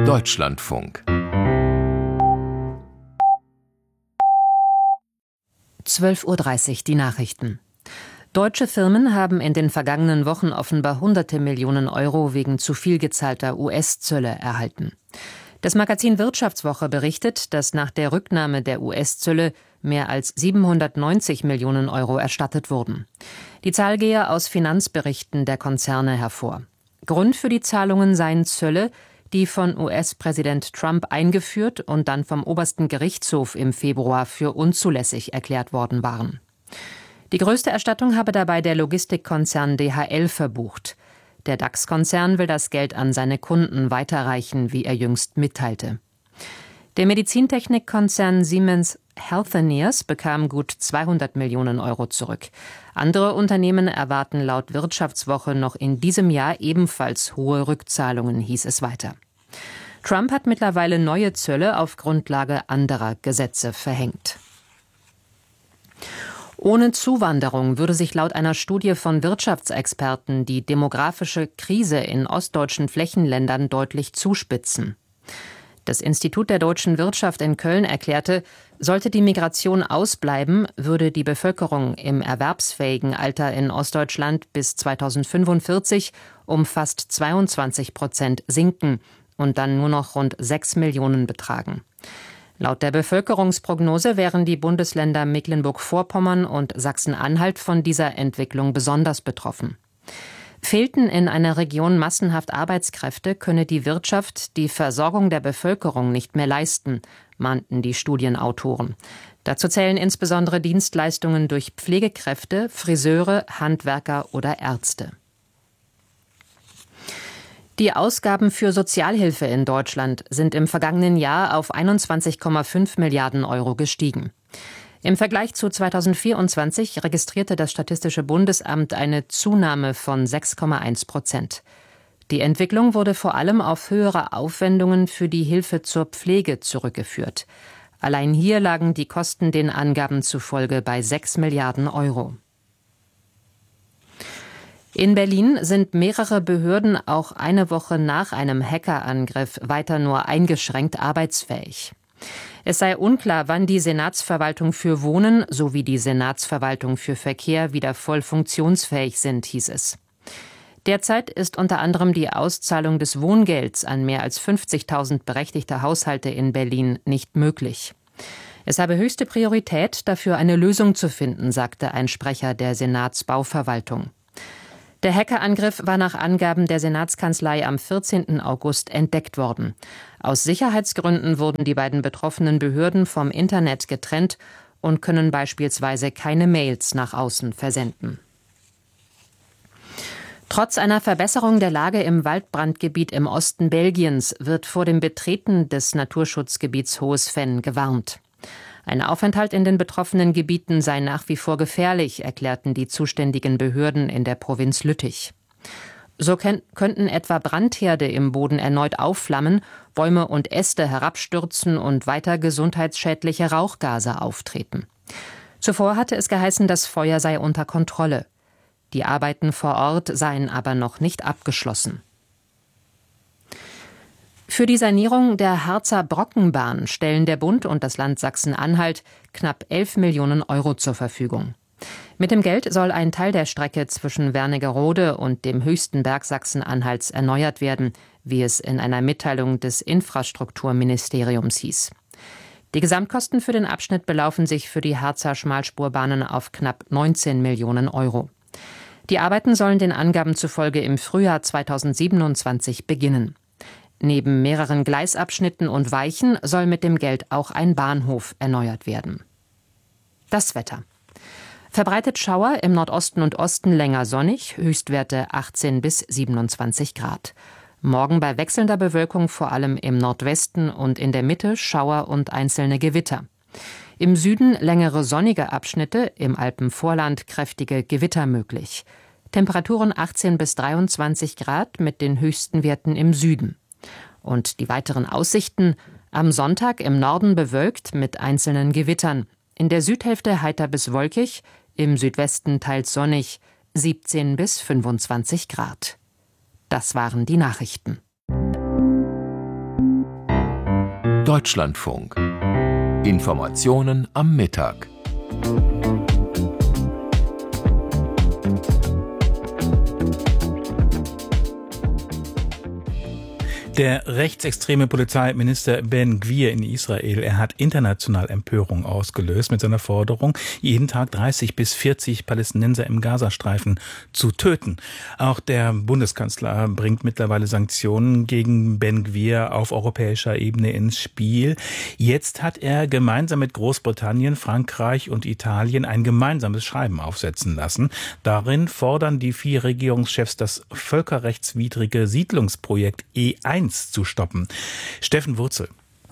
Deutschlandfunk 12:30 Uhr die Nachrichten. Deutsche Firmen haben in den vergangenen Wochen offenbar hunderte Millionen Euro wegen zu viel gezahlter US-Zölle erhalten. Das Magazin Wirtschaftswoche berichtet, dass nach der Rücknahme der US-Zölle mehr als 790 Millionen Euro erstattet wurden. Die Zahl gehe aus Finanzberichten der Konzerne hervor. Grund für die Zahlungen seien Zölle, die von US-Präsident Trump eingeführt und dann vom obersten Gerichtshof im Februar für unzulässig erklärt worden waren. Die größte Erstattung habe dabei der Logistikkonzern DHL verbucht. Der DAX-Konzern will das Geld an seine Kunden weiterreichen, wie er jüngst mitteilte. Der Medizintechnikkonzern Siemens Healthineers bekam gut 200 Millionen Euro zurück. Andere Unternehmen erwarten laut Wirtschaftswoche noch in diesem Jahr ebenfalls hohe Rückzahlungen, hieß es weiter. Trump hat mittlerweile neue Zölle auf Grundlage anderer Gesetze verhängt. Ohne Zuwanderung würde sich laut einer Studie von Wirtschaftsexperten die demografische Krise in ostdeutschen Flächenländern deutlich zuspitzen. Das Institut der deutschen Wirtschaft in Köln erklärte, sollte die Migration ausbleiben, würde die Bevölkerung im erwerbsfähigen Alter in Ostdeutschland bis 2045 um fast 22% sinken und dann nur noch rund 6 Millionen betragen. Laut der Bevölkerungsprognose wären die Bundesländer Mecklenburg-Vorpommern und Sachsen-Anhalt von dieser Entwicklung besonders betroffen. Fehlten in einer Region massenhaft Arbeitskräfte, könne die Wirtschaft die Versorgung der Bevölkerung nicht mehr leisten, mahnten die Studienautoren. Dazu zählen insbesondere Dienstleistungen durch Pflegekräfte, Friseure, Handwerker oder Ärzte. Die Ausgaben für Sozialhilfe in Deutschland sind im vergangenen Jahr auf 21,5 Milliarden Euro gestiegen. Im Vergleich zu 2024 registrierte das Statistische Bundesamt eine Zunahme von 6,1%. Die Entwicklung wurde vor allem auf höhere Aufwendungen für die Hilfe zur Pflege zurückgeführt. Allein hier lagen die Kosten den Angaben zufolge bei 6 Milliarden Euro. In Berlin sind mehrere Behörden auch eine Woche nach einem Hackerangriff weiter nur eingeschränkt arbeitsfähig. Es sei unklar, wann die Senatsverwaltung für Wohnen sowie die Senatsverwaltung für Verkehr wieder voll funktionsfähig sind, hieß es. Derzeit ist unter anderem die Auszahlung des Wohngelds an mehr als 50.000 berechtigte Haushalte in Berlin nicht möglich. Es habe höchste Priorität, dafür eine Lösung zu finden, sagte ein Sprecher der Senatsbauverwaltung. Der Hackerangriff war nach Angaben der Senatskanzlei am 14. August entdeckt worden. Aus Sicherheitsgründen wurden die beiden betroffenen Behörden vom Internet getrennt und können beispielsweise keine Mails nach außen versenden. Trotz einer Verbesserung der Lage im Waldbrandgebiet im Osten Belgiens wird vor dem Betreten des Naturschutzgebiets Hohes Venn gewarnt. Ein Aufenthalt in den betroffenen Gebieten sei nach wie vor gefährlich, erklärten die zuständigen Behörden in der Provinz Lüttich. So könnten etwa Brandherde im Boden erneut aufflammen, Bäume und Äste herabstürzen und weiter gesundheitsschädliche Rauchgase auftreten. Zuvor hatte es geheißen, das Feuer sei unter Kontrolle. Die Arbeiten vor Ort seien aber noch nicht abgeschlossen. Für die Sanierung der Harzer Brockenbahn stellen der Bund und das Land Sachsen-Anhalt knapp 11 Millionen Euro zur Verfügung. Mit dem Geld soll ein Teil der Strecke zwischen Wernigerode und dem höchsten Berg Sachsen-Anhalts erneuert werden, wie es in einer Mitteilung des Infrastrukturministeriums hieß. Die Gesamtkosten für den Abschnitt belaufen sich für die Harzer Schmalspurbahnen auf knapp 19 Millionen Euro. Die Arbeiten sollen den Angaben zufolge im Frühjahr 2027 beginnen. Neben mehreren Gleisabschnitten und Weichen soll mit dem Geld auch ein Bahnhof erneuert werden. Das Wetter. Verbreitet Schauer, im Nordosten und Osten länger sonnig, Höchstwerte 18 bis 27 Grad. Morgen bei wechselnder Bewölkung vor allem im Nordwesten und in der Mitte Schauer und einzelne Gewitter. Im Süden längere sonnige Abschnitte, im Alpenvorland kräftige Gewitter möglich. Temperaturen 18 bis 23 Grad mit den höchsten Werten im Süden. Und die weiteren Aussichten: am Sonntag im Norden bewölkt mit einzelnen Gewittern. In der Südhälfte heiter bis wolkig, im Südwesten teils sonnig, 17 bis 25 Grad. Das waren die Nachrichten. Deutschlandfunk. Informationen am Mittag. Der rechtsextreme Polizeiminister Ben Gvir in Israel, er hat international Empörung ausgelöst mit seiner Forderung, jeden Tag 30 bis 40 Palästinenser im Gazastreifen zu töten. Auch der Bundeskanzler bringt mittlerweile Sanktionen gegen Ben Gvir auf europäischer Ebene ins Spiel. Jetzt hat er gemeinsam mit Großbritannien, Frankreich und Italien ein gemeinsames Schreiben aufsetzen lassen. Darin fordern die 4 Regierungschefs das völkerrechtswidrige Siedlungsprojekt E1 zu stoppen. Steffen Wurzel.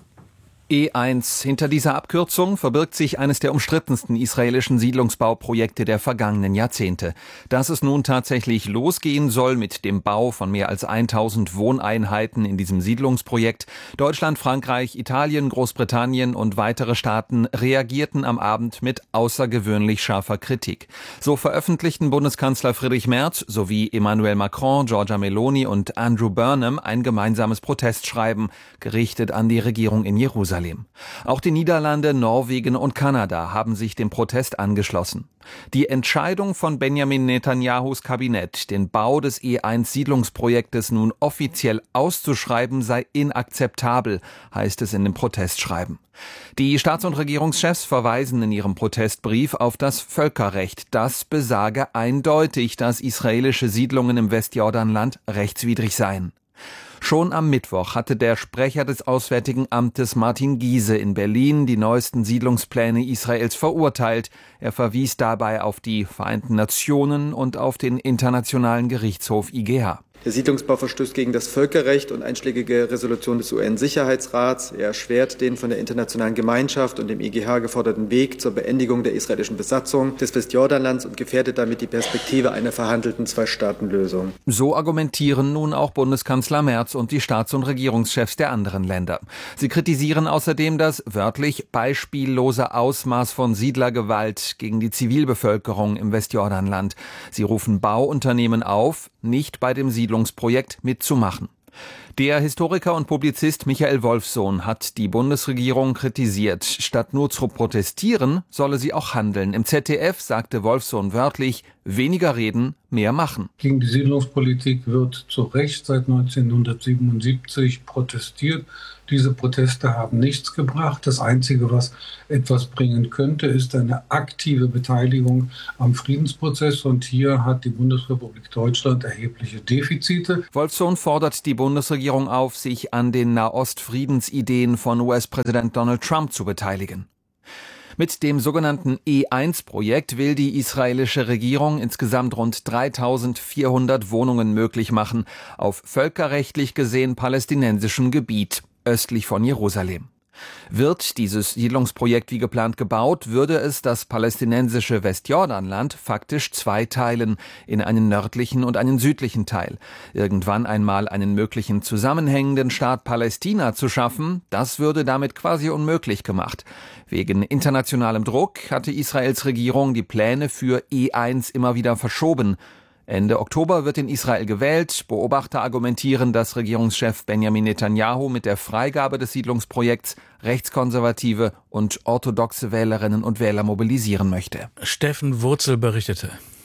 E1. Hinter dieser Abkürzung verbirgt sich eines der umstrittensten israelischen Siedlungsbauprojekte der vergangenen Jahrzehnte. Dass es nun tatsächlich losgehen soll mit dem Bau von mehr als 1000 Wohneinheiten in diesem Siedlungsprojekt. Deutschland, Frankreich, Italien, Großbritannien und weitere Staaten reagierten am Abend mit außergewöhnlich scharfer Kritik. So veröffentlichten Bundeskanzler Friedrich Merz sowie Emmanuel Macron, Giorgia Meloni und Andrew Burnham ein gemeinsames Protestschreiben, gerichtet an die Regierung in Jerusalem. Auch die Niederlande, Norwegen und Kanada haben sich dem Protest angeschlossen. Die Entscheidung von Benjamin Netanyahus Kabinett, den Bau des E1-Siedlungsprojektes nun offiziell auszuschreiben, sei inakzeptabel, heißt es in dem Protestschreiben. Die Staats- und Regierungschefs verweisen in ihrem Protestbrief auf das Völkerrecht. Das besage eindeutig, dass israelische Siedlungen im Westjordanland rechtswidrig seien. Schon am Mittwoch hatte der Sprecher des Auswärtigen Amtes Martin Giese in Berlin die neuesten Siedlungspläne Israels verurteilt. Er verwies dabei auf die Vereinten Nationen und auf den Internationalen Gerichtshof IGH. Der Siedlungsbau verstößt gegen das Völkerrecht und einschlägige Resolution des UN-Sicherheitsrats. Er erschwert den von der internationalen Gemeinschaft und dem IGH geforderten Weg zur Beendigung der israelischen Besatzung des Westjordanlands und gefährdet damit die Perspektive einer verhandelten Zwei-Staaten-Lösung. So argumentieren nun auch Bundeskanzler Merz und die Staats- und Regierungschefs der anderen Länder. Sie kritisieren außerdem das wörtlich beispiellose Ausmaß von Siedlergewalt gegen die Zivilbevölkerung im Westjordanland. Sie rufen Bauunternehmen auf, nicht bei dem Siedlungsprojekt mitzumachen. Der Historiker und Publizist Michael Wolffsohn hat die Bundesregierung kritisiert. Statt nur zu protestieren, solle sie auch handeln. Im ZDF sagte Wolffsohn wörtlich, weniger reden, mehr machen. Gegen die Siedlungspolitik wird zu Recht seit 1977 protestiert. Diese Proteste haben nichts gebracht. Das Einzige, was etwas bringen könnte, ist eine aktive Beteiligung am Friedensprozess. Und hier hat die Bundesrepublik Deutschland erhebliche Defizite. Wolffsohn fordert die Bundesregierung auf, sich an den Nahost-Friedensideen von US-Präsident Donald Trump zu beteiligen. Mit dem sogenannten E1-Projekt will die israelische Regierung insgesamt rund 3.400 Wohnungen möglich machen, auf völkerrechtlich gesehen palästinensischem Gebiet, östlich von Jerusalem. Wird dieses Siedlungsprojekt wie geplant gebaut, würde es das palästinensische Westjordanland faktisch zweiteilen, in einen nördlichen und einen südlichen Teil. Irgendwann einmal einen möglichen zusammenhängenden Staat Palästina zu schaffen, das würde damit quasi unmöglich gemacht. Wegen internationalem Druck hatte Israels Regierung die Pläne für E1 immer wieder verschoben. Ende Oktober wird in Israel gewählt. Beobachter argumentieren, dass Regierungschef Benjamin Netanyahu mit der Freigabe des Siedlungsprojekts rechtskonservative und orthodoxe Wählerinnen und Wähler mobilisieren möchte. Steffen Wurzel berichtete.